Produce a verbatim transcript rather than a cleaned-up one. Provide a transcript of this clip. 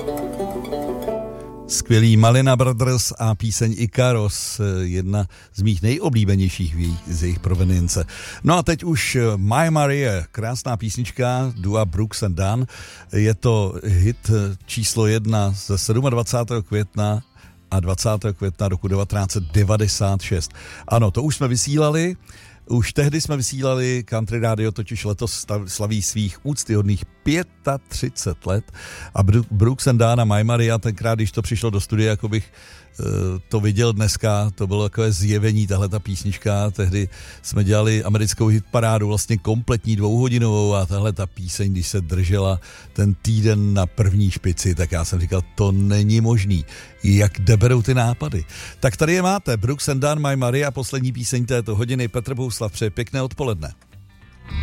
Skvělý Malina Brothers a píseň Ikaros, jedna z mých nejoblíbenějších z jejich provenience. No a teď už My Maria, krásná písnička, dua Brooks and Dunn. Je to hit číslo jedna ze dvacátého sedmého května a dvacátého května roku devatenáct set devadesát šest. Ano, to už jsme vysílali. Už tehdy jsme vysílali, Country Radio totiž letos slaví svých úctyhodných třicet pět let a Brooks and Dunn a My Maria, tenkrát, když to přišlo do studia, jako bych to viděl dneska, to bylo takové zjevení, tahle ta písnička, tehdy jsme dělali americkou hitparádu, vlastně kompletní dvouhodinovou a tahle ta píseň, když se držela ten týden na první špici, tak já jsem říkal, to není možný, jak deberou ty nápady. Tak tady je máte, Brooks and Dunn, My Maria, poslední píseň této hodiny. Petr Bouslav přeje pěkné odpoledne.